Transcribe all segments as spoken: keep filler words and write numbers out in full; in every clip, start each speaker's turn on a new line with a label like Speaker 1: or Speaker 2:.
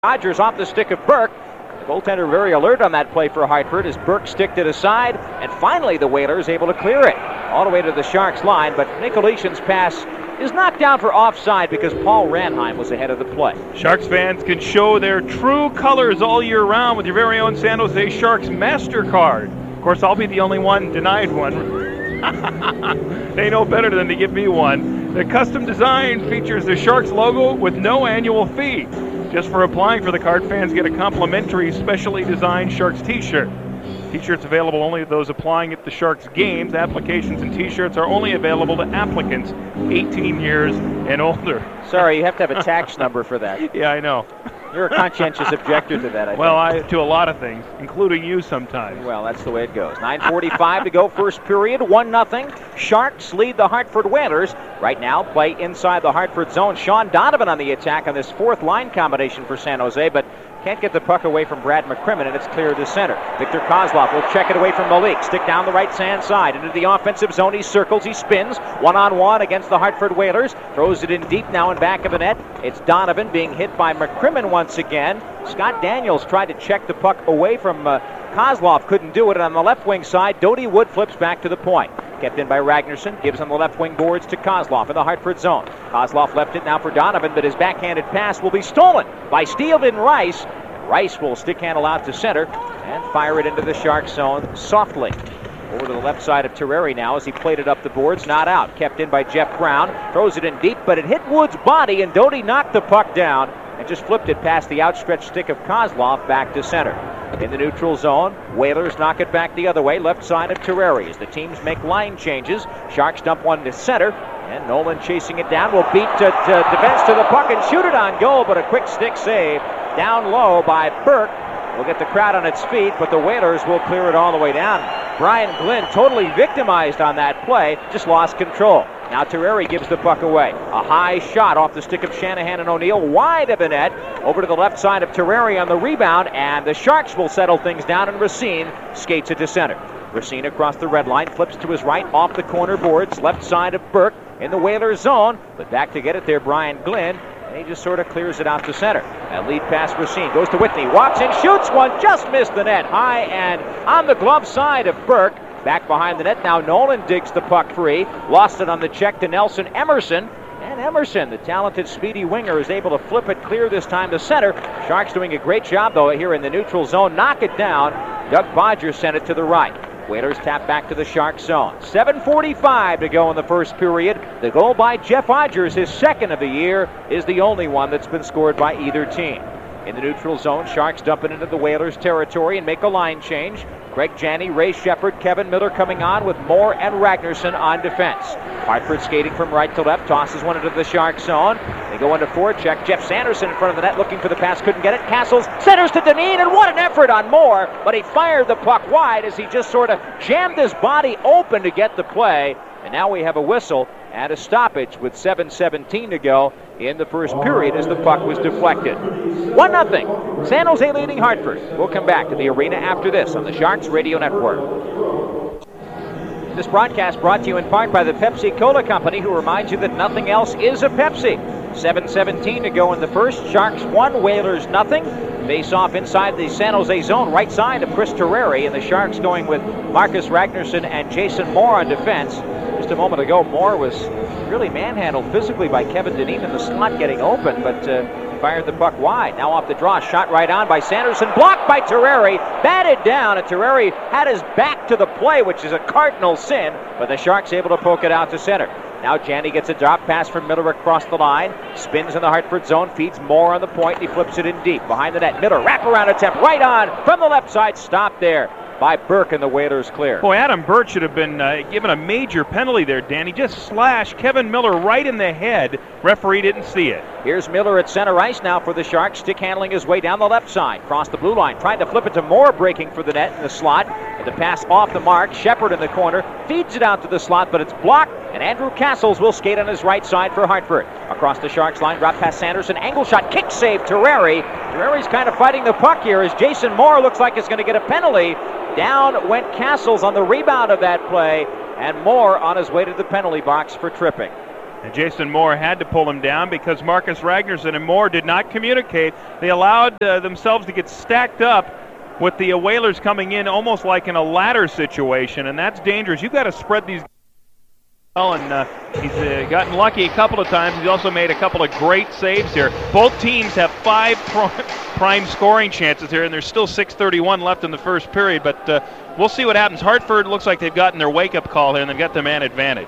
Speaker 1: Rogers off the stick of Burke. The goaltender very alert on that play for Hartford as Burke sticked it aside, and finally the Whalers able to clear it all the way to the Sharks line, but Nicolishin's pass is knocked down for offside because Paul Ranheim was ahead of the play.
Speaker 2: Sharks fans can show their true colors all year round with your very own San Jose Sharks MasterCard. Of course, I'll be the only one denied one. They know better than to give me one. The custom design features the Sharks logo with no annual fee. Just for applying for the card, fans get a complimentary specially designed Sharks t-shirt. T-shirts available only to those applying at the Sharks games. Applications and t-shirts are only available to applicants eighteen years and older.
Speaker 1: Sorry, you have to have a tax number for that.
Speaker 2: Yeah, I know.
Speaker 1: You're a conscientious objector to that, I
Speaker 2: well,
Speaker 1: think.
Speaker 2: I to a lot of things, including you sometimes.
Speaker 1: Well, that's the way it goes. nine forty-five to go, first period, one nothing. Sharks lead the Hartford Whalers. Right now, play inside the Hartford zone. Sean Donovan on the attack on this fourth line combination for San Jose, but can't get the puck away from Brad McCrimmon, and it's clear to center. Victor Kozlov will check it away from Malik. Stick down the right-hand side into the offensive zone. He circles, he spins. One-on-one against the Hartford Whalers. Throws it in deep now in back of the net. It's Donovan being hit by McCrimmon once again. Scott Daniels tried to check the puck away from uh, Kozlov. Couldn't do it. And on the left wing side, Dodie Wood flips back to the point. Kept in by Ragnarsson. Gives on the left wing boards to Kozlov in the Hartford zone. Kozlov left it now for Donovan, but his backhanded pass will be stolen by Steven Rice. Rice will stick handle out to center and fire it into the Sharks zone softly. Over to the left side of Terreri now as he played it up the boards. Not out. Kept in by Jeff Brown. Throws it in deep, but it hit Wood's body, and Dodie knocked the puck down and just flipped it past the outstretched stick of Kozlov back to center. In the neutral zone, Whalers knock it back the other way, left side of Terreri as the teams make line changes. Sharks dump one to center, and Nolan chasing it down will beat to, to defense to the puck and shoot it on goal, but a quick stick save down low by Burke. Will get the crowd on its feet, but the Whalers will clear it all the way down. Brian Glynn totally victimized on that play, just lost control. Now Terreri gives the puck away. A high shot off the stick of Shanahan and O'Neill, wide of the net. Over to the left side of Terreri on the rebound, and the Sharks will settle things down, and Racine skates it to center. Racine across the red line, flips to his right, off the corner boards, left side of Burke in the Whalers zone. But back to get it there, Brian Glynn. And he just sort of clears it out to center. That lead pass Racine goes to Whitney. Walks in, shoots one, just missed the net. High and on the glove side of Burke. Back behind the net now, Nolan digs the puck free. Lost it on the check to Nelson Emerson. And Emerson, the talented speedy winger, is able to flip it clear this time to center. Sharks doing a great job, though, here in the neutral zone. Knock it down. Doug Bodger sent it to the right. Whalers tap back to the Sharks zone. seven forty-five to go in the first period. The goal by Jeff Odgers, his second of the year, is the only one that's been scored by either team. In the neutral zone, Sharks dump it into the Whalers territory and make a line change. Greg Janney, Ray Shepard, Kevin Miller coming on with Moore and Ragnarsson on defense. Hartford skating from right to left, tosses one into the Sharks zone. They go into forecheck. Jeff Sanderson in front of the net looking for the pass, couldn't get it. Castles centers to Dineen, and what an effort on Moore, but he fired the puck wide as he just sort of jammed his body open to get the play. And now we have a whistle and a stoppage with seven seventeen to go in the first period as the puck was deflected. one nothing. San Jose leading Hartford. We'll come back to the arena after this on the Sharks Radio Network. This broadcast brought to you in part by the Pepsi-Cola Company, who reminds you that nothing else is a Pepsi. seven seventeen to go in the first. Sharks one, Whalers nothing. Face off inside the San Jose zone, right side of Chris Terreri, and the Sharks going with Marcus Ragnarsson and Jason Moore on defense. Just a moment ago, Moore was really manhandled physically by Kevin Dineen in the slot getting open, but uh, fired the puck wide. Now off the draw, shot right on by Sanderson, blocked by Terreri, batted down, and Terreri had his back to the play, which is a cardinal sin, but the Sharks able to poke it out to center. Now Janney gets a drop pass from Miller across the line, spins in the Hartford zone, feeds Moore on the point, he flips it in deep. Behind the net, Miller, wraparound attempt, right on, from the left side, stopped there by Burke, and the Whalers clear.
Speaker 2: Boy, Adam Burt should have been uh, given a major penalty there, Danny. Just slashed Kevin Miller right in the head. Referee didn't see it.
Speaker 1: Here's Miller at center ice now for the Sharks, stick handling his way down the left side. Cross the blue line, trying to flip it to Moore, breaking for the net in the slot. And the pass off the mark, Shepard in the corner, feeds it out to the slot, but it's blocked, and Andrew Castles will skate on his right side for Hartford. Across the Sharks line, drop past Sanderson, angle shot, kick save, Terreri. Terreri's kind of fighting the puck here as Jason Moore looks like he's going to get a penalty. Down went Castles on the rebound of that play, and Moore on his way to the penalty box for tripping.
Speaker 2: And Jason Moore had to pull him down because Marcus Ragnarsson and Moore did not communicate. They allowed uh, themselves to get stacked up with the uh, Whalers coming in almost like in a ladder situation, and that's dangerous. You've got to spread these well, and uh, he's uh, gotten lucky a couple of times. He's also made a couple of great saves here. Both teams have five prime scoring chances here, and there's still six thirty-one left in the first period, but uh, we'll see what happens. Hartford looks like they've gotten their wake-up call here, and they've got the man advantage.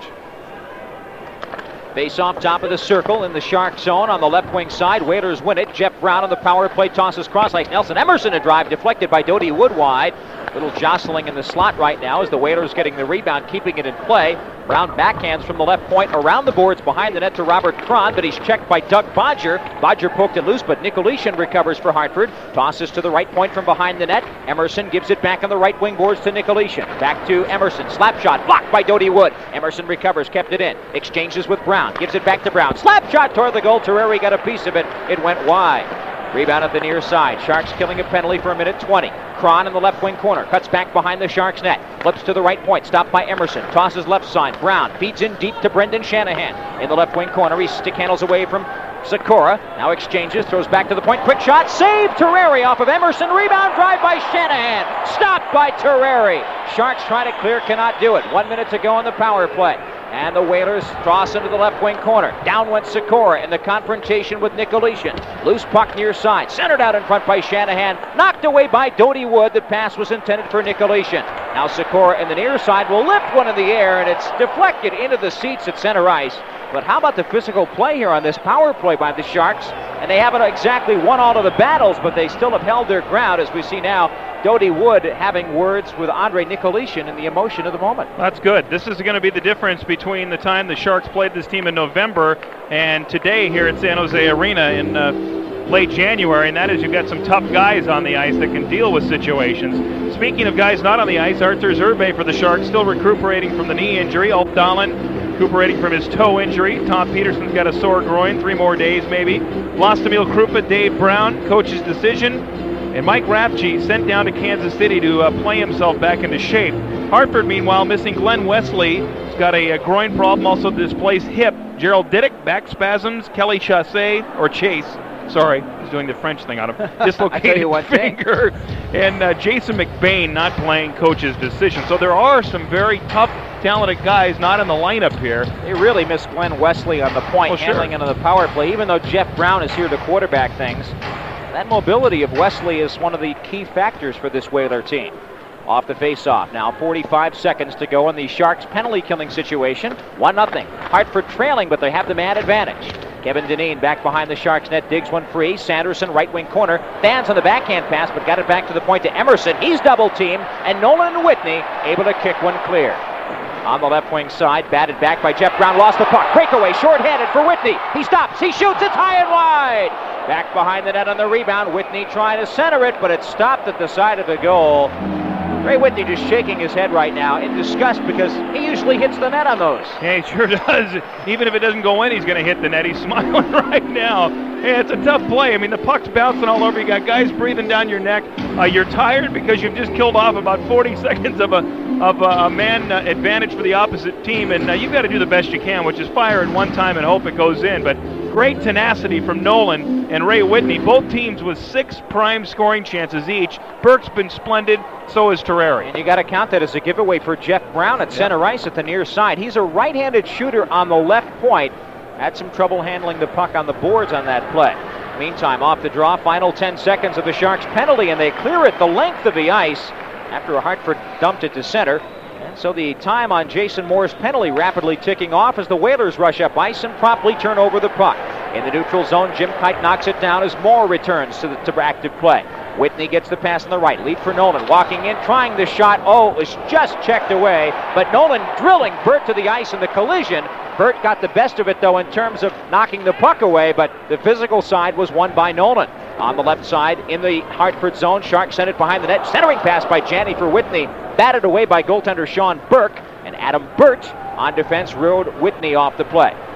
Speaker 1: Face off top of the circle in the Shark zone on the left wing side. Whalers win it. Jeff Brown on the power play tosses cross like Nelson Emerson. A drive deflected by Dodie Wood wide. Little jostling in the slot right now as the Whalers getting the rebound, keeping it in play. Brown backhands from the left point around the boards behind the net to Robert Cron, but he's checked by Doug Bodger. Bodger poked it loose, but Nicolishin recovers for Hartford. Tosses to the right point from behind the net. Emerson gives it back on the right wing boards to Nicolishin. Back to Emerson. Slap shot blocked by Dodie Wood. Emerson recovers, kept it in. Exchanges with Brown. Gives it back to Brown. Slap shot toward the goal. Terreri got a piece of it. It went wide. Rebound at the near side. Sharks killing a penalty for a minute twenty. Cron in the left wing corner. Cuts back behind the Sharks net. Flips to the right point. Stopped by Emerson. Tosses left side. Brown feeds in deep to Brendan Shanahan. In the left wing corner. He stick handles away from Sikora. Now exchanges. Throws back to the point. Quick shot. Save Terreri off of Emerson. Rebound drive by Shanahan. Stopped by Terreri. Sharks try to clear. Cannot do it. One minute to go on the power play. And the Whalers toss into the left wing corner. Down went Sikora in the confrontation with Nicolishin. Loose puck near side. Centered out in front by Shanahan. Knocked away by Dodie Wood. The pass was intended for Nicolishin. Now Sikora in the near side will lift one in the air, and it's deflected into the seats at center ice. But how about the physical play here on this power play by the Sharks? And they haven't exactly won all of the battles, but they still have held their ground, as we see now Dodie Wood having words with Andre Nicolishin in the emotion of the moment.
Speaker 2: That's good. This is going to be the difference between the time the Sharks played this team in November and today here at San Jose Arena in uh, late January, and that is you've got some tough guys on the ice that can deal with situations. Speaking of guys not on the ice, Arthur Zerbe for the Sharks still recuperating from the knee injury. Ulf Dahlen recuperating from his toe injury. Tom Peterson's got a sore groin, three more days maybe. Lost Emil Krupa, Dave Brown, coach's decision. And Mike Rafchi sent down to Kansas City to uh, play himself back into shape. Hartford, meanwhile, missing Glenn Wesley. He's got a, a groin problem, also displaced hip. Gerald Diddick, back spasms. Kelly Chasse, or Chase, sorry, he's doing the French thing on him. Dislocated finger. And uh, Jason McBain not playing coach's decision. So there are some very tough, talented guys not in the lineup here.
Speaker 1: They really miss Glenn Wesley on the point, well, handling sure. into the power play, even though Jeff Brown is here to quarterback things. That mobility of Wesley is one of the key factors for this Whaler team. Off the face-off. Now forty-five seconds to go in the Sharks penalty-killing situation. one nothing. Hartford trailing, but they have the man advantage. Kevin Dineen back behind the Sharks net, digs one free. Sanderson, right wing corner, fans on the backhand pass, but got it back to the point to Emerson. He's double-teamed, and Nolan Whitney able to kick one clear. On the left wing side, batted back by Jeff Brown, lost the puck. Breakaway, short-handed for Whitney. He stops, he shoots, it's high and wide. Back behind the net on the rebound. Whitney trying to center it, but it's stopped at the side of the goal. Ray Whitney just shaking his head right now in disgust because he usually hits the net on those.
Speaker 2: Yeah, he sure does. Even if it doesn't go in, he's going to hit the net. He's smiling right now. Yeah, it's a tough play. I mean, the puck's bouncing all over. You got guys breathing down your neck. Uh, you're tired because you've just killed off about forty seconds of a of a, a man uh, advantage for the opposite team, and uh, you've got to do the best you can, which is fire at one time and hope it goes in. But great tenacity from Nolan and Ray Whitney. Both teams with six prime scoring chances each. Burke's been splendid. So is Terreri.
Speaker 1: And you got to count that as a giveaway for Jeff Brown at center yep. ice at the near side. He's a right-handed shooter on the left point. Had some trouble handling the puck on the boards on that play. Meantime, off the draw, final ten seconds of the Sharks penalty, and they clear it the length of the ice after Hartford dumped it to center. And so the time on Jason Moore's penalty rapidly ticking off as the Whalers rush up ice and promptly turn over the puck. In the neutral zone, Jim Kite knocks it down as Moore returns to the to active play. Whitney gets the pass on the right. Lead for Nolan. Walking in, trying the shot. Oh, it was just checked away. But Nolan drilling Burt to the ice in the collision. Burt got the best of it, though, in terms of knocking the puck away. But the physical side was won by Nolan. On the left side, in the Hartford zone, Sharks sent it behind the net. Centering pass by Janney for Whitney. Batted away by goaltender Sean Burke. And Adam Burt on defense rode Whitney off the play.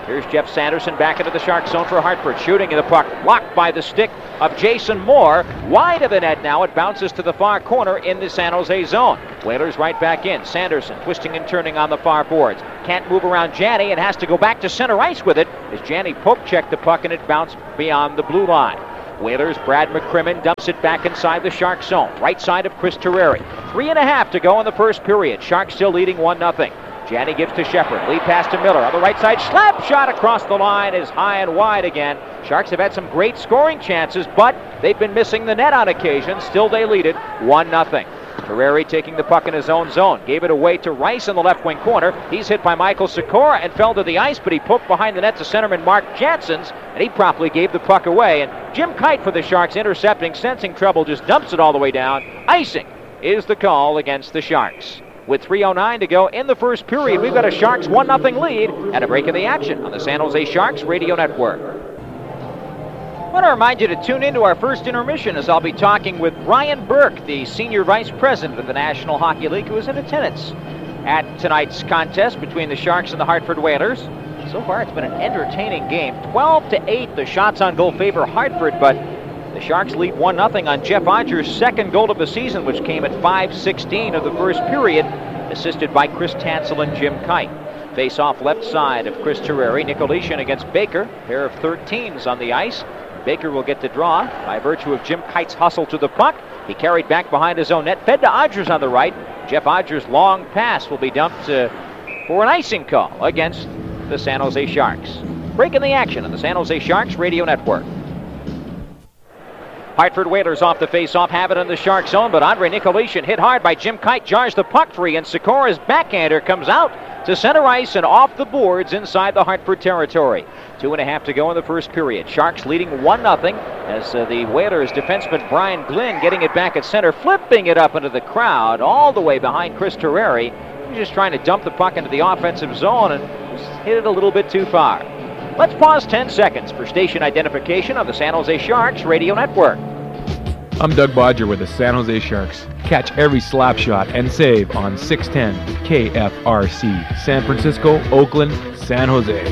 Speaker 1: Here's Jeff Sanderson back into the Shark zone for Hartford. Shooting in the puck. Blocked by the stick of Jason Moore. Wide of the net now. It bounces to the far corner in the San Jose zone. Whalers right back in. Sanderson twisting and turning on the far boards. Can't move around Janney and has to go back to center ice with it as Janney poke checked the puck and it bounced beyond the blue line. Whalers, Brad McCrimmon dumps it back inside the Shark zone. Right side of Chris Terreri. Three and a half to go in the first period. Sharks still leading one nothing. Janney gives to Shepard. Lead pass to Miller. On the right side, slap shot across the line is high and wide again. Sharks have had some great scoring chances, but they've been missing the net on occasion. Still they lead it one nothing. Terreri taking the puck in his own zone. Gave it away to Rice in the left wing corner. He's hit by Michael Sikora and fell to the ice, but he poked behind the net to centerman Mark Janssens, and he promptly gave the puck away. And Jim Kite for the Sharks intercepting, sensing trouble, just dumps it all the way down. Icing is the call against the Sharks. With three oh nine to go in the first period, we've got a Sharks one nothing lead and a break in the action on the San Jose Sharks Radio Network. I want to remind you to tune into our first intermission as I'll be talking with Brian Burke, the Senior Vice President of the National Hockey League, who is in attendance at tonight's contest between the Sharks and the Hartford Whalers. So far, it's been an entertaining game. twelve to eight, the shots on goal favor Hartford, but the Sharks lead one nothing on Jeff Odger's second goal of the season, which came at five sixteen of the first period, assisted by Chris Tansel and Jim Kite. Face off left side of Chris Terreri. Nicolishin against Baker. Pair of thirteens on the ice. Baker will get the draw by virtue of Jim Kite's hustle to the puck. He carried back behind his own net. Fed to Odgers on the right. Jeff Odger's long pass will be dumped uh, for an icing call against the San Jose Sharks. Breaking the action on the San Jose Sharks Radio Network. Hartford Whalers off the face-off, have it in the Shark zone, but Andre Nicolishin hit hard by Jim Kite, jars the puck free, and Sikora's backhander comes out to center ice and off the boards inside the Hartford territory. Two and a half to go in the first period. Sharks leading one nothing as uh, the Whalers defenseman Brian Glynn getting it back at center, flipping it up into the crowd all the way behind Chris Terreri. He's just trying to dump the puck into the offensive zone and just hit it a little bit too far. Let's pause ten seconds for station identification on the San Jose Sharks Radio Network.
Speaker 3: I'm Doug Bodger with the San Jose Sharks. Catch every slap shot and save on six ten K F R C. San Francisco, Oakland, San Jose.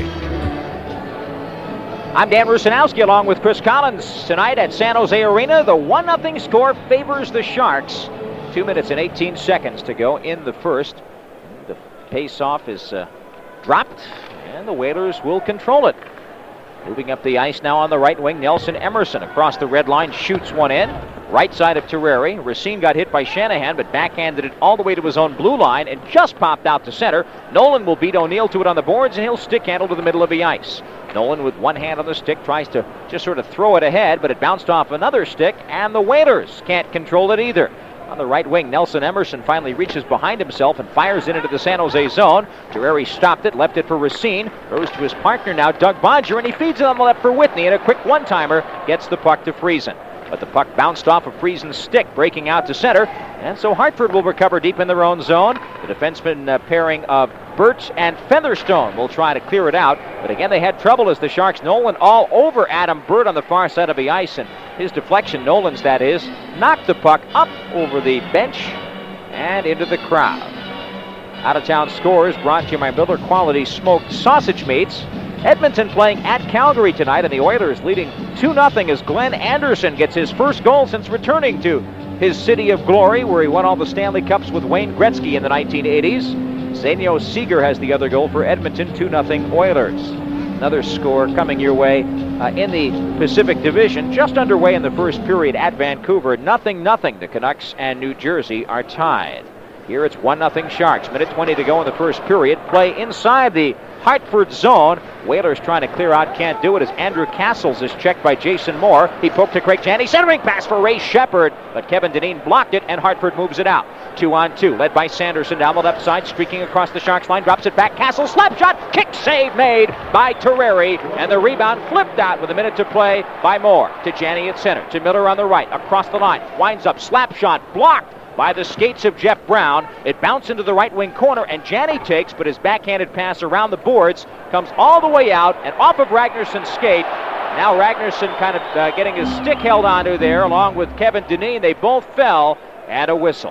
Speaker 1: I'm Dan Rusanowski along with Chris Collins. Tonight at San Jose Arena, the one nothing score favors the Sharks. Two minutes and eighteen seconds to go in the first. The face-off is uh, dropped, and the Whalers will control it. Moving up the ice now on the right wing, Nelson Emerson across the red line shoots one in. Right side of Terreri. Racine got hit by Shanahan, but backhanded it all the way to his own blue line and just popped out to center. Nolan will beat O'Neill to it on the boards, and he'll stick handle to the middle of the ice. Nolan with one hand on the stick tries to just sort of throw it ahead, but it bounced off another stick, and the Whalers can't control it either. On the right wing, Nelson Emerson finally reaches behind himself and fires it into the San Jose zone. Terreri stopped it, left it for Racine. Throws to his partner now, Doug Bodger, and he feeds it on the left for Whitney, and a quick one-timer gets the puck to Friesen. But the puck bounced off of Friesen's stick, breaking out to center, and so Hartford will recover deep in their own zone. The defenseman uh, pairing of Birch and Featherstone will try to clear it out, but again they had trouble as the Sharks. Nolan all over Adam Bird on the far side of the ice, and his deflection, Nolan's that is, knocked the puck up over the bench and into the crowd. Out-of-town scores brought to you by Miller Quality Smoked Sausage Meats. Edmonton playing at Calgary tonight, and the Oilers leading two nothing as Glenn Anderson gets his first goal since returning to his city of glory, where he won all the Stanley Cups with Wayne Gretzky in the nineteen eighties. Zenio Seeger has the other goal for Edmonton, two nothing Oilers. Another score coming your way uh, in the Pacific Division, just underway in the first period at Vancouver. Nothing, nothing. The Canucks and New Jersey are tied. Here it's one nothing Sharks. Minute twenty to go in the first period. Play inside the Hartford zone. Whalers trying to clear out, can't do it as Andrew Castles is checked by Jason Moore. He poked to Craig Janney, centering pass for Ray Shepard, but Kevin Dineen blocked it and Hartford moves it out. Two on two, led by Sanderson down the left side, streaking across the Sharks line, drops it back. Castles, slap shot, kick save made by Terreri, and the rebound flipped out with a minute to play by Moore. To Janney at center, to Miller on the right, across the line, winds up, slap shot, blocked by the skates of Jeff Brown. It bounced into the right wing corner, and Janney takes, but his backhanded pass around the boards comes all the way out and off of Ragnarsson's skate. Now Ragnarson kind of uh, getting his stick held onto there, along with Kevin Dineen. They both fell, and a whistle.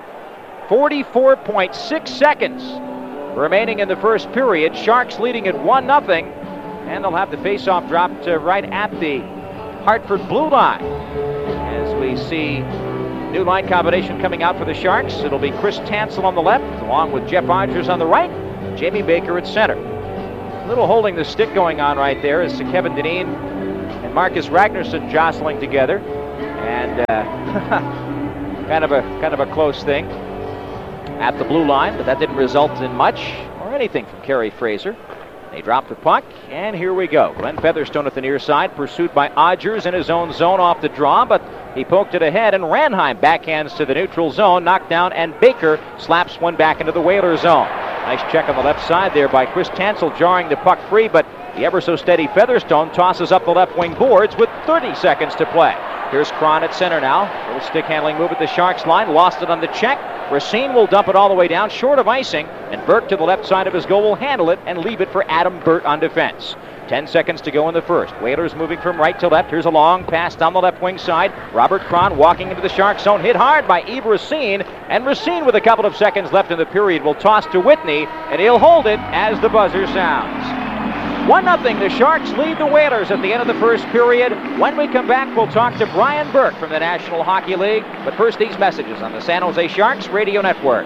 Speaker 1: forty-four point six seconds remaining in the first period. Sharks leading at one nothing And they'll have the face-off dropped uh, right at the Hartford blue line. As we see new line combination coming out for the Sharks, it'll be Chris Tansel on the left, along with Jeff Odgers on the right, Jamie Baker at center. A little holding the stick going on right there as Kevin Dineen and Marcus Ragnarsson jostling together. And uh, kind of a kind of a close thing at the blue line, but that didn't result in much or anything from Kerry Fraser. They drop the puck, and here we go. Glenn Featherstone at the near side, pursued by Odgers in his own zone off the draw, but he poked it ahead, and Ranheim backhands to the neutral zone, knocked down, and Baker slaps one back into the Whaler zone. Nice check on the left side there by Chris Tansel, jarring the puck free, but the ever-so-steady Featherstone tosses up the left wing boards with thirty seconds to play. Here's Cron at center now. Little stick handling move at the Sharks line. Lost it on the check. Racine will dump it all the way down, short of icing. And Burke to the left side of his goal will handle it and leave it for Adam Burt on defense. Ten seconds to go in the first. Whalers moving from right to left. Here's a long pass down the left wing side. Robert Cron walking into the Sharks zone. Hit hard by Yves Racine. And Racine, with a couple of seconds left in the period, will toss to Whitney. And he'll hold it as the buzzer sounds. one nothing, the Sharks lead the Whalers at the end of the first period. When we come back, we'll talk to Brian Burke from the National Hockey League. But first, these messages on the San Jose Sharks Radio Network.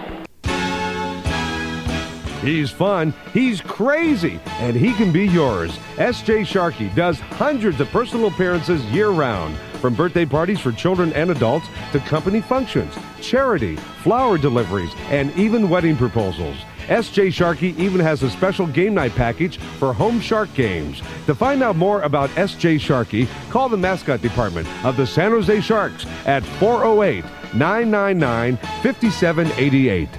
Speaker 4: He's fun, he's crazy, and he can be yours. S J Sharkey does hundreds of personal appearances year-round, from birthday parties for children and adults to company functions, charity, flower deliveries, and even wedding proposals. S J Sharkey even has a special game night package for home Shark games. To find out more about S J Sharkey, call the mascot department of the San Jose Sharks at four oh eight, nine nine nine, five seven eight eight.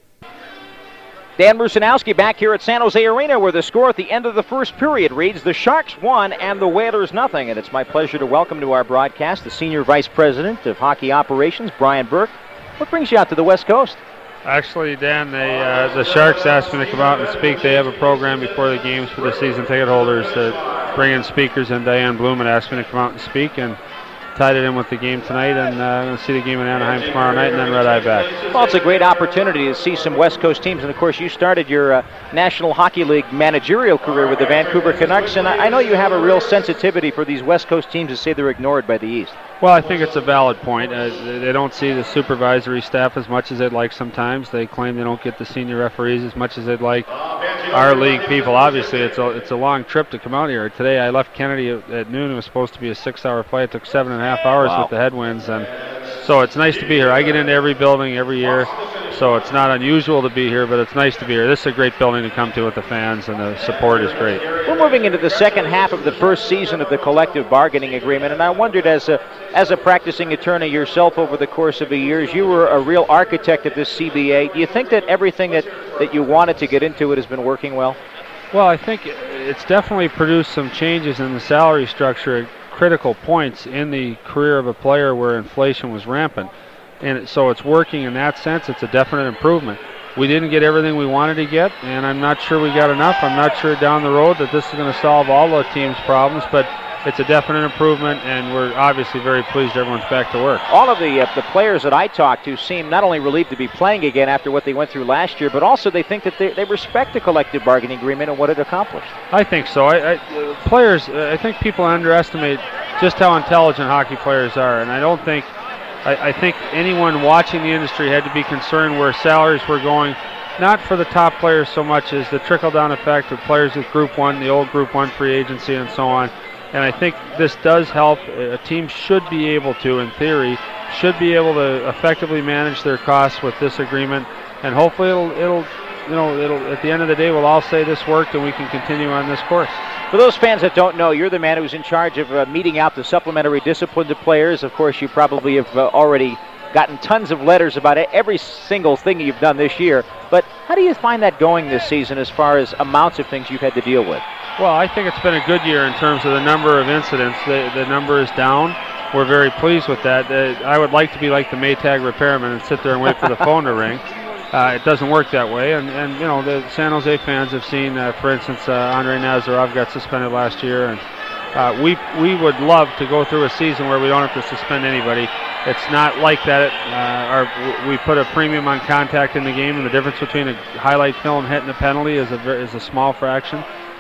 Speaker 1: Dan Rusanowski back here at San Jose Arena, where the score at the end of the first period reads the Sharks one and the Whalers nothing. And it's my pleasure to welcome to our broadcast the Senior Vice President of Hockey Operations, Brian Burke. What brings you out to the West Coast?
Speaker 5: Actually, Dan, they, uh, the Sharks asked me to come out and speak. They have a program before the games for the season ticket holders to bring in speakers, and Diane Bloom had asked me to come out and speak, and tied it in with the game tonight, and uh, I'm going to see the game in Anaheim tomorrow night, and then Red Eye back.
Speaker 1: Well, it's a great opportunity to see some West Coast teams, and of course you started your uh, National Hockey League managerial career with the Vancouver Canucks, and I, I know you have a real sensitivity for these West Coast teams that say they're ignored by the East.
Speaker 5: Well, I think it's a valid point. Uh, they don't see the supervisory staff as much as they'd like sometimes. They claim they don't get the senior referees as much as they'd like. Our league people, obviously, it's a, it's a long trip to come out here. Today I left Kennedy at, at noon. It was supposed to be a six-hour flight. It took seven and a half hours
Speaker 1: wow.
Speaker 5: with the headwinds, and so it's nice to be here. I get into every building every year, so it's not unusual to be here, but it's nice to be here. This is a great building to come to with the fans, and the support is great.
Speaker 1: We're moving into the second half of the first season of the collective bargaining agreement, and I wondered, as a as a practicing attorney yourself over the course of the years, you were a real architect of this C B A. Do you think that everything that, that you wanted to get into it has been working well?
Speaker 5: Well, I think it's definitely produced some changes in the salary structure at critical points in the career of a player where inflation was rampant. And so it's working in that sense. It's a definite improvement. We didn't get everything we wanted to get, and I'm not sure we got enough. I'm not sure down the road that this is going to solve all the team's problems, but it's a definite improvement, and we're obviously very pleased everyone's back to work.
Speaker 1: All of the uh, the players that I talked to seem not only relieved to be playing again after what they went through last year, but also they think that they, they respect the collective bargaining agreement and what it accomplished.
Speaker 5: I think so. I, I, uh, players, uh, I think people underestimate just how intelligent hockey players are, and I don't think, I, I think anyone watching the industry had to be concerned where salaries were going, not for the top players so much as the trickle-down effect of players with Group one, the old Group one free agency, and so on. And I think this does help. A team should be able to, in theory, should be able to effectively manage their costs with this agreement. And hopefully it'll, it'll, you know, it'll, at the end of the day, we'll all say this worked and we can continue on this course.
Speaker 1: For those fans that don't know, you're the man who's in charge of uh, meeting out the supplementary discipline to players. Of course, you probably have uh, already gotten tons of letters about it, every single thing you've done this year. But how do you find that going this season as far as amounts of things you've had to deal with?
Speaker 5: Well, I think it's been a good year in terms of the number of incidents. The, the number is down. We're very pleased with that. Uh, I would like to be like the Maytag repairman and sit there and wait for the phone to ring. Uh, it doesn't work that way. And, and, you know, the San Jose fans have seen, uh, for instance, uh, Andre Nazarov got suspended last year. And uh, we, we would love to go through a season where we don't have to suspend anybody. It's not like that. Uh, our, we put a premium on contact in the game, and the difference between a highlight film hit and a penalty is a, is a small fraction.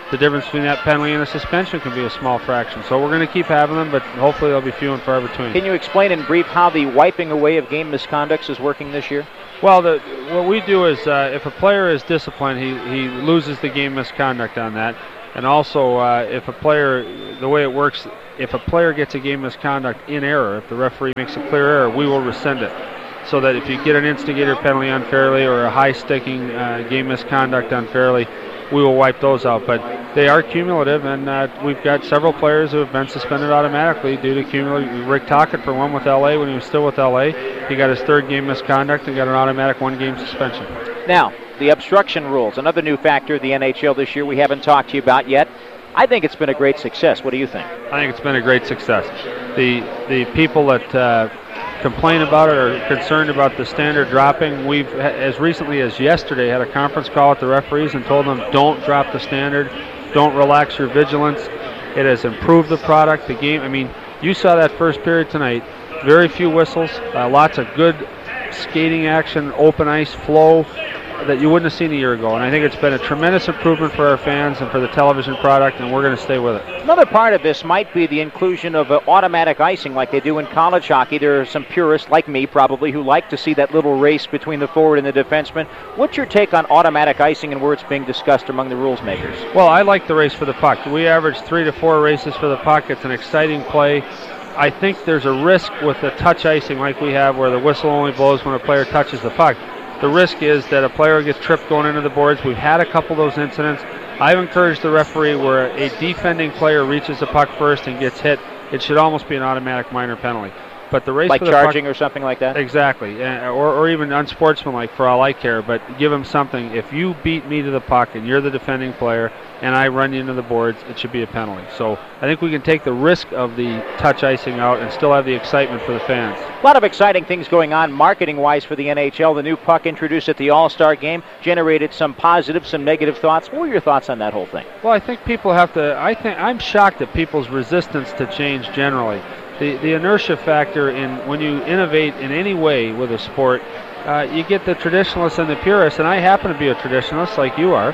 Speaker 5: the difference between that penalty and a suspension can be a small fraction. So we're going to keep having them, but hopefully they'll be few and far between.
Speaker 1: Can you explain in brief how the wiping away of game misconducts is working this year?
Speaker 5: Well, the, what we do is uh, if a player is disciplined, he, he loses the game misconduct on that. And also, uh, if a player, the way it works, if a player gets a game misconduct in error, if the referee makes a clear error, we will rescind it. So that if you get an instigator penalty unfairly or a high-sticking uh, game misconduct unfairly, we will wipe those out. But they are cumulative, and uh, we've got several players who have been suspended automatically due to cumulative. Rick Tocchet, for one, with L A when he was still with L A. He got his third game misconduct and got an automatic one-game suspension.
Speaker 1: Now, the obstruction rules, another new factor of the N H L this year we haven't talked to you about yet. I think it's been a great success. What do you think?
Speaker 5: I think it's been a great success. The the people that uh, complain about it or concerned about the standard dropping, we've, as recently as yesterday, had a conference call with the referees and told them, don't drop the standard, don't relax your vigilance. It has improved the product, the game. I mean, you saw that first period tonight. Very few whistles, uh, lots of good skating action, open ice flow that you wouldn't have seen a year ago. And I think it's been a tremendous improvement for our fans and for the television product, and we're going to stay with it.
Speaker 1: Another part of this might be the inclusion of uh, automatic icing like they do in college hockey. There are some purists, like me probably, who like to see that little race between the forward and the defenseman. What's your take on automatic icing and where it's being discussed among the rules makers?
Speaker 5: Well, I like the race for the puck. We average three to four races for the puck. It's an exciting play. I think there's a risk with the touch icing like we have where the whistle only blows when a player touches the puck. The risk is that a player gets tripped going into the boards. We've had a couple of those incidents. I've encouraged the referee where a defending player reaches the puck first and gets hit, it should almost be an automatic minor penalty. But the race
Speaker 1: like
Speaker 5: for the
Speaker 1: charging
Speaker 5: puck,
Speaker 1: or something like that?
Speaker 5: Exactly, uh, or, or even unsportsmanlike for all I care, but give him something. If you beat me to the puck and you're the defending player and I run you into the boards, it should be a penalty. So I think we can take the risk of the touch icing out and still have the excitement for the fans.
Speaker 1: A lot of exciting things going on marketing-wise for the N H L. The new puck introduced at the All-Star Game generated some positive, some negative thoughts. What were your thoughts on that whole thing?
Speaker 5: Well, I think people have to, I think, I'm shocked at people's resistance to change generally. The, the inertia factor in when you innovate in any way with a sport, uh, you get the traditionalists and the purists, and I happen to be a traditionalist like you are.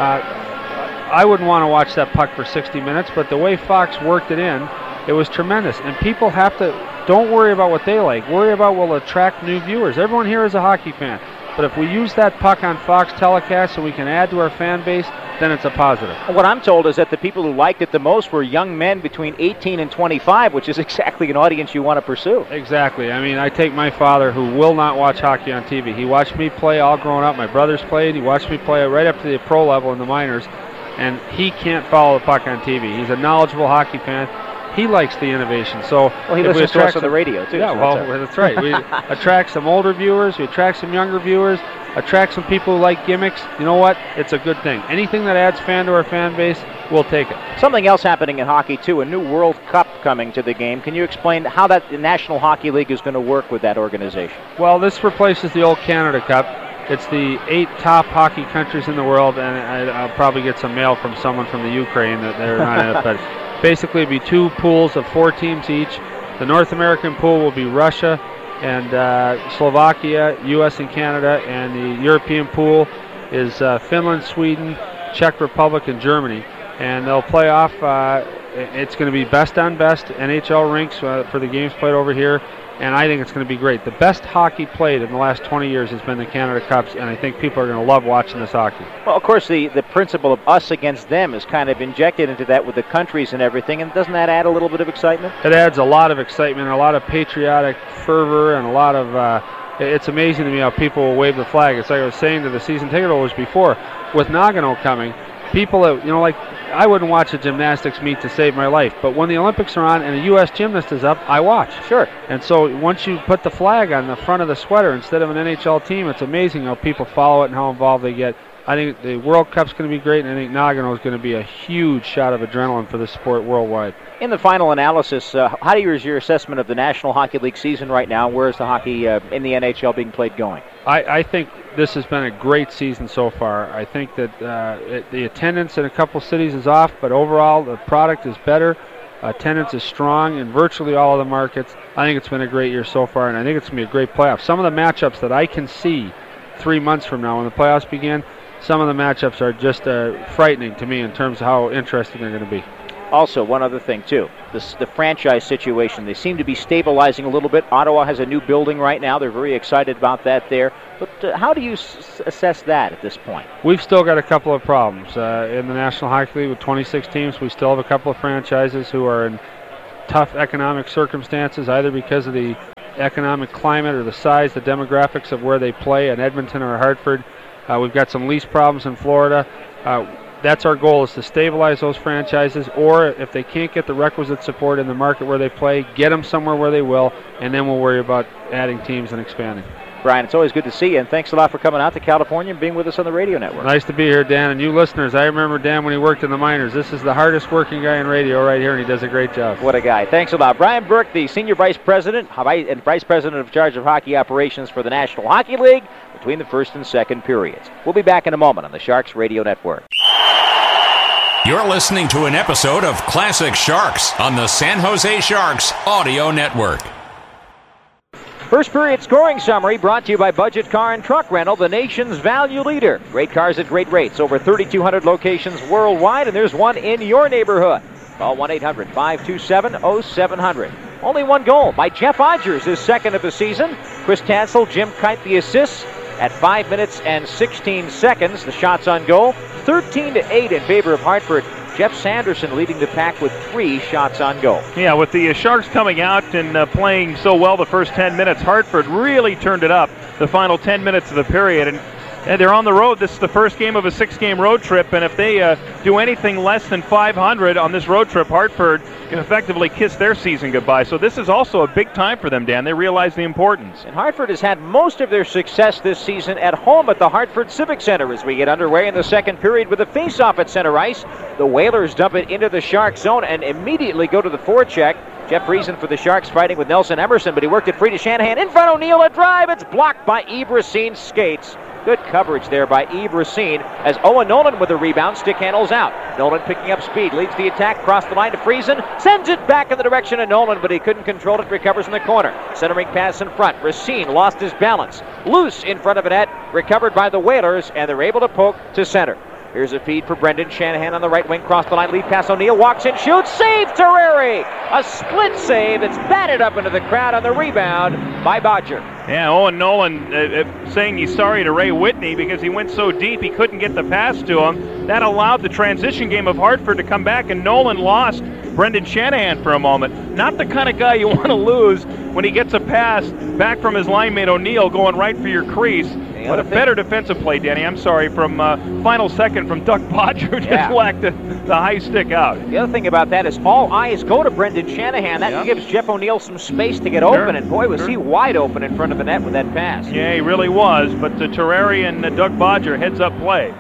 Speaker 5: Uh, I wouldn't want to watch that puck for sixty minutes, but the way Fox worked it in, it was tremendous. And people have to, don't worry about what they like, worry about what will attract new viewers. Everyone here is a hockey fan. But if we use that puck on Fox telecast so we can add to our fan base, then it's a positive.
Speaker 1: What I'm told is that the people who liked it the most were young men between eighteen and twenty-five, which is exactly an audience you want to pursue.
Speaker 5: Exactly. I mean, I take my father, who will not watch hockey on T V. He watched me play all growing up. My brothers played. He watched me play right up to the pro level in the minors, and he can't follow the puck on T V. He's a knowledgeable hockey fan. He likes the innovation. So
Speaker 1: well, he listens to us on the radio, too.
Speaker 5: Yeah,
Speaker 1: so
Speaker 5: well,
Speaker 1: that's,
Speaker 5: that's right. We attract some older viewers. We attract some younger viewers. Attract some people who like gimmicks. You know what? It's a good thing. Anything that adds fan to our fan base, we'll take it.
Speaker 1: Something else happening in hockey, too, a new World Cup coming to the game. Can you explain how that the National Hockey League is going to work with that organization?
Speaker 5: Well, this replaces the old Canada Cup. It's the eight top hockey countries in the world, and I, I'll probably get some mail from someone from the Ukraine that they're not in it, but basically it'll be two pools of four teams each. The North American pool will be Russia and uh, Slovakia, U S and Canada, and the European pool is uh, Finland, Sweden, Czech Republic, and Germany. And they'll play off, uh, it's going to be best on best N H L rinks uh, for the games played over here, and I think it's going to be great. The best hockey played in the last twenty years has been the Canada Cups, and I think people are going to love watching this hockey.
Speaker 1: Well, of course, the, the principle of us against them is kind of injected into that with the countries and everything, and doesn't that add a little bit of excitement?
Speaker 5: It adds a lot of excitement, a lot of patriotic fervor, and a lot of, uh, it's amazing to me how people will wave the flag. It's like I was saying to the season ticket holders before, with Nagano coming, people that, you know, like, I wouldn't watch a gymnastics meet to save my life, but when the Olympics are on and a U S gymnast is up, I watch.
Speaker 1: Sure.
Speaker 5: And so once you put the flag on the front of the sweater instead of an N H L team, it's amazing how people follow it and how involved they get. I think the World Cup's going to be great, and I think Nagano is going to be a huge shot of adrenaline for the sport worldwide.
Speaker 1: In the final analysis, uh, how do you, is your assessment of the National Hockey League season right now? Where is the hockey uh, in the N H L being played going?
Speaker 5: I, I think this has been a great season so far. I think that uh, it, the attendance in a couple cities is off, but overall the product is better. Attendance is strong in virtually all of the markets. I think it's been a great year so far, and I think it's going to be a great playoff. Some of the matchups that I can see three months from now when the playoffs begin, some of the matchups are just uh, frightening to me in terms of how interesting they're going to be.
Speaker 1: Also, one other thing, too, this, the franchise situation. They seem to be stabilizing a little bit. Ottawa has a new building right now. They're very excited about that there. But uh, how do you s- assess that at this point?
Speaker 5: We've still got a couple of problems. Uh, in the National Hockey League with twenty-six teams, we still have a couple of franchises who are in tough economic circumstances, either because of the economic climate or the size, the demographics of where they play in Edmonton or Hartford. Uh, we've got some lease problems in Florida. Uh, That's our goal, is to stabilize those franchises, or if they can't get the requisite support in the market where they play, get them somewhere where they will, and then we'll worry about adding teams and expanding.
Speaker 1: Brian, it's always good to see you, and thanks a lot for coming out to California and being with us on the radio network.
Speaker 5: Nice to be here, Dan. And you listeners, I remember Dan when he worked in the minors. This is the hardest working guy in radio right here, and he does a great job.
Speaker 1: What a guy. Thanks a lot. Brian Burke, the Senior Vice President and Vice President of charge of hockey operations for the National Hockey League between the first and second periods. We'll be back in a moment on the Sharks Radio Network.
Speaker 6: You're listening to an episode of Classic Sharks on the San Jose Sharks Audio Network.
Speaker 1: First period scoring summary brought to you by Budget Car and Truck Rental, the nation's value leader. Great cars at great rates. Over thirty-two hundred locations worldwide, and there's one in your neighborhood. Call one eight hundred five two seven oh seven hundred. Only one goal by Jeff Odgers, his second of the season. Chris Tansel, Jim Kite the assists at five minutes and sixteen seconds. The shots on goal, thirteen to eight in favor of Hartford. Jeff Sanderson leading the pack with three shots on goal.
Speaker 2: Yeah, with the uh, Sharks coming out and uh, playing so well the first ten minutes, Hartford really turned it up the final ten minutes of the period. And, and they're on the road. This is the first game of a six-game road trip, and if they uh, do anything less than five hundred on this road trip, Hartford can effectively kiss their season goodbye. So this is also a big time for them, Dan. They realize the importance.
Speaker 1: And Hartford has had most of their success this season at home at the Hartford Civic Center as we get underway in the second period with a face-off at center ice. The Whalers dump it into the Sharks zone and immediately go to the forecheck. Jeff Friesen for the Sharks fighting with Nelson Emerson, but he worked it free to Shanahan. In front, O'Neill, a drive. It's blocked by Yves Racine skates. Good coverage there by Yves Racine as Owen Nolan with a rebound. Stick handles out. Nolan picking up speed, leads the attack, cross the line to Friesen, sends it back in the direction of Nolan, but he couldn't control it, recovers in the corner. Centering pass in front. Racine lost his balance. Loose in front of a net, recovered by the Whalers, and they're able to poke to center. Here's a feed for Brendan Shanahan on the right wing. Cross the line, lead pass. O'Neill walks in, shoots, save Terreri. A split save. It's batted up into the crowd on the rebound by Bodger.
Speaker 2: Yeah, Owen Nolan uh, uh, saying he's sorry to Ray Whitney because he went so deep he couldn't get the pass to him. That allowed the transition game of Hartford to come back, and Nolan lost Brendan Shanahan for a moment. Not the kind of guy you want to lose when he gets a pass back from his line mate O'Neill going right for your crease. But a better defensive play, Danny, I'm sorry, from uh, final second from Doug Bodger just
Speaker 1: yeah.
Speaker 2: whacked the, the high stick out.
Speaker 1: The other thing about that is all eyes go to Brendan Shanahan. That yeah. gives Jeff O'Neill some space to get
Speaker 2: sure.
Speaker 1: open, and boy, was
Speaker 2: sure.
Speaker 1: he wide open in front of the net with that pass.
Speaker 2: Yeah, he really was, but the Terreri and uh, Doug Bodger heads-up play.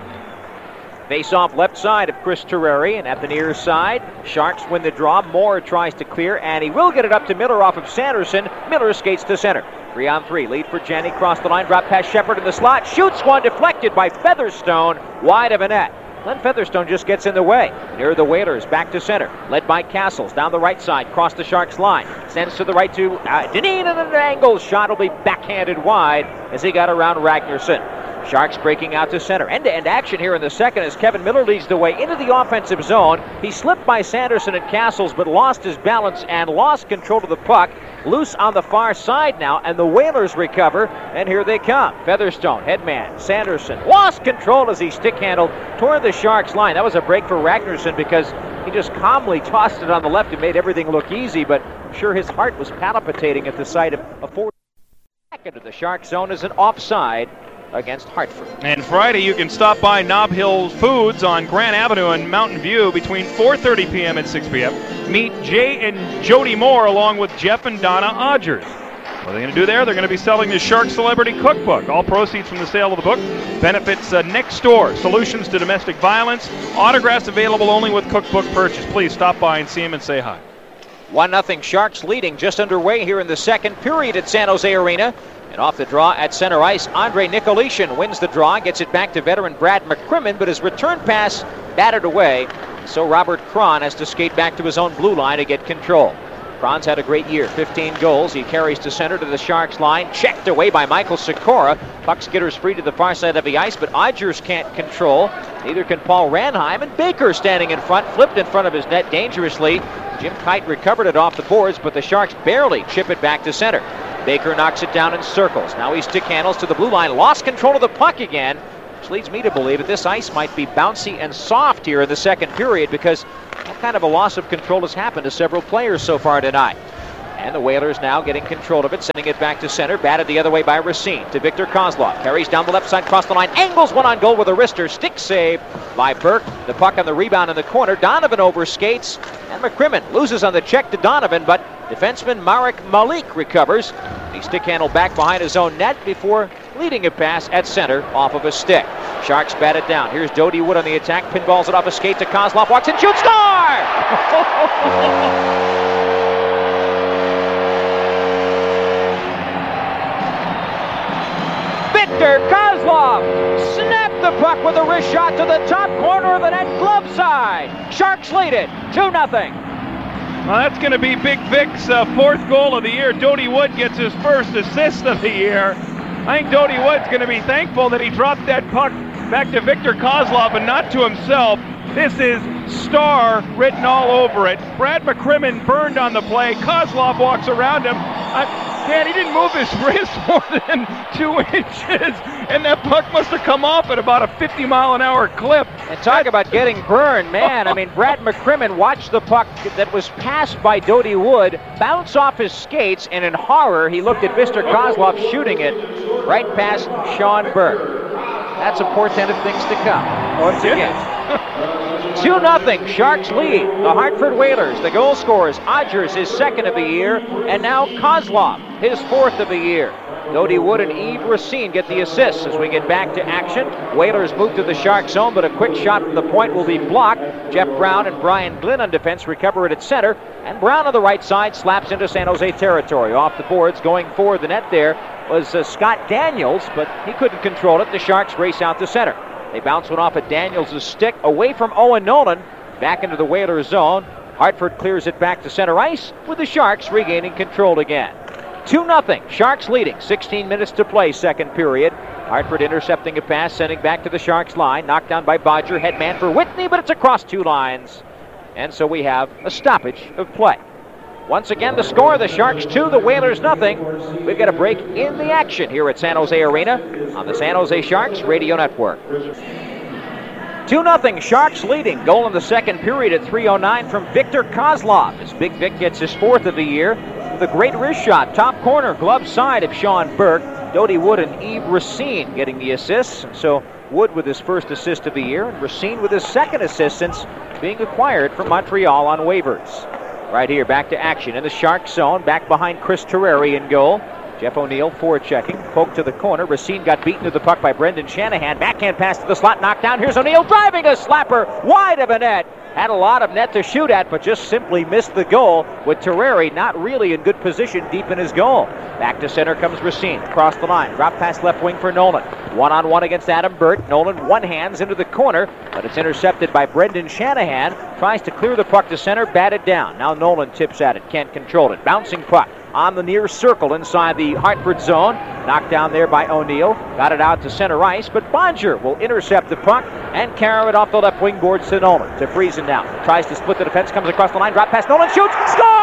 Speaker 1: Face off left side of Chris Terreri, and at the near side, Sharks win the draw. Moore tries to clear, and he will get it up to Miller off of Sanderson. Miller skates to center. Three on three, lead for Janney, cross the line, drop past Shepard in the slot, shoots one, deflected by Featherstone, wide of a net. Glenn Featherstone just gets in the way. Near the Whalers, back to center, led by Castles, down the right side, cross the Sharks line, sends to the right to uh, Dineen, and an angle shot will be backhanded wide as he got around Ragnarsson. Sharks breaking out to center. End-to-end action here in the second as Kevin Miller leads the way into the offensive zone. He slipped by Sanderson and Castles, but lost his balance and lost control of the puck. Loose on the far side now, and the Whalers recover, and here they come. Featherstone, headman, Sanderson, lost control as he stick-handled toward the Sharks line. That was a break for Ragnarsson because he just calmly tossed it on the left and made everything look easy, but I'm sure his heart was palpitating at the sight of a forward back into the Shark zone as an offside against Hartford.
Speaker 2: And Friday you can stop by Nob Hill Foods on Grant Avenue in Mountain View between four thirty p.m. and six p.m. Meet Jay and Jody Moore along with Jeff and Donna Odgers. What are they going to do there? They're going to be selling the Shark Celebrity Cookbook. All proceeds from the sale of the book benefits uh, Next Door, Solutions to Domestic Violence. Autographs available only with cookbook purchase. Please stop by and see him and say hi.
Speaker 1: one nothing Sharks leading just underway here in the second period at San Jose Arena. And off the draw at center ice, Andre Nicolishin wins the draw, gets it back to veteran Brad McCrimmon, but his return pass batted away. So Robert Cron has to skate back to his own blue line to get control. Franz had a great year, fifteen goals. He carries to center to the Sharks line, checked away by Michael Sikora. Puck skitters free to the far side of the ice, but Odgers can't control. Neither can Paul Ranheim, and Baker standing in front, flipped in front of his net dangerously. Jim Kite recovered it off the boards, but the Sharks barely chip it back to center. Baker knocks it down in circles. Now he stick handles to the blue line, lost control of the puck again, which leads me to believe that this ice might be bouncy and soft here in the second period, because what kind of a loss of control has happened to several players so far tonight. And the Whalers now getting control of it, sending it back to center, batted the other way by Racine to Victor Kozlov. Carries down the left side, across the line, angles one on goal with a wrister, stick save by Burke. The puck on the rebound in the corner, Donovan over skates, and McCrimmon loses on the check to Donovan, but defenseman Marek Malik recovers. He stick handle back behind his own net before leading a pass at center off of a stick. Sharks bat it down. Here's Dodie Wood on the attack, pinballs it off a skate to Kozlov, walks in, shoots, score! Victor Kozlov snapped the puck with a wrist shot to the top corner of the net, glove side. Sharks lead it two nothing.
Speaker 2: Well, that's going to be Big Vic's uh, fourth goal of the year. Dodie Wood gets his first assist of the year. I think Dodie Wood's going to be thankful that he dropped that puck back to Victor Kozlov and not to himself. This is Star written all over it. Brad McCrimmon burned on the play. Kozlov walks around him. Uh, man, he didn't move his wrist more than two inches, and that puck must have come off at about a fifty mile an hour clip.
Speaker 1: And talk about getting burned, man. I mean, Brad McCrimmon watched the puck that was passed by Dodie Wood bounce off his skates, and in horror, he looked at Victor Kozlov shooting it right past Sean Burke. That's a portent of things to come. Once again. two nothing, Sharks lead. The Hartford Whalers, the goal scorers. Odgers, his second of the year, and now Kozlov, his fourth of the year. Dodie Wood and Yves Racine get the assists as we get back to action. Whalers move to the Shark zone, but a quick shot from the point will be blocked. Jeff Brown and Brian Glynn on defense recover it at center, and Brown on the right side slaps into San Jose territory. Off the boards, going for the net there was uh, Scott Daniels, but he couldn't control it. The Sharks race out to center. They bounce one off at Daniels' stick, away from Owen Nolan, back into the Whalers zone. Hartford clears it back to center ice, with the Sharks regaining control again. two nothing, Sharks leading, sixteen minutes to play, second period. Hartford intercepting a pass, sending back to the Sharks line, knocked down by Bodger, headman for Whitney, but it's across two lines. And so we have a stoppage of play. Once again, the score, the Sharks two, the Whalers nothing. We've got a break in the action here at San Jose Arena on the San Jose Sharks Radio Network. two nothing, Sharks leading. Goal in the second period at three oh nine from Victor Kozlov as Big Vic gets his fourth of the year. The great wrist shot, top corner, glove side of Sean Burke. Dodie Wood and Yves Racine getting the assists. So Wood with his first assist of the year, and Racine with his second assist since being acquired from Montreal on waivers. Right here, back to action in the Shark zone, back behind Chris Terreri in goal. Jeff O'Neill forechecking, poke to the corner. Racine got beaten to the puck by Brendan Shanahan. Backhand pass to the slot, knocked down. Here's O'Neill driving a slapper wide of a net. Had a lot of net to shoot at, but just simply missed the goal, with Terreri not really in good position deep in his goal. Back to center comes Racine, across the line, drop pass left wing for Nolan. One-on-one against Adam Burt. Nolan one hands into the corner, but it's intercepted by Brendan Shanahan. Tries to clear the puck to center, batted down. Now Nolan tips at it, can't control it. Bouncing puck on the near circle inside the Hartford zone. Knocked down there by O'Neill. Got it out to center ice, but Bodger will intercept the puck and carry it off the left wing boards to Nolan. To Friesen now. Tries to split the defense, comes across the line, drop pass, Nolan shoots, score!